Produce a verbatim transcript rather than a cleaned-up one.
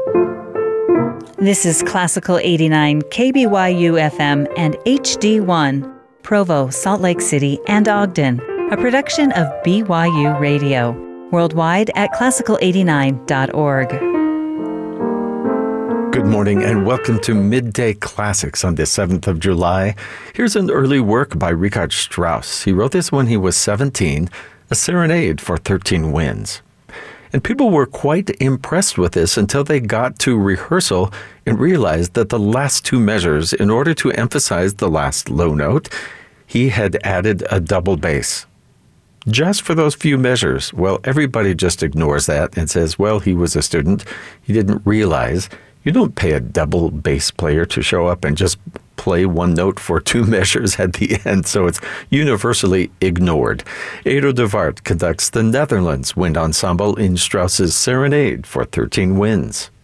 This is Classical eighty-nine K B Y U F M and H D one, Provo, Salt Lake City, and Ogden, a production of B Y U Radio, worldwide at classical eighty-nine dot org. Good morning and welcome to Midday Classics on the seventh of July. Here's an early work by Richard Strauss. He wrote this when he was seventeen, a serenade for thirteen winds. And people were quite impressed with this until they got to rehearsal and realized that the last two measures, in order to emphasize the last low note, he had added a double bass. Just for those few measures. Well, everybody just ignores that and says, well, he was a student. He didn't realize. You don't pay a double bass player to show up and just play one note for two measures at the end, so it's universally ignored. Edo de Waard conducts the Netherlands Wind Ensemble in Strauss's Serenade for thirteen Winds.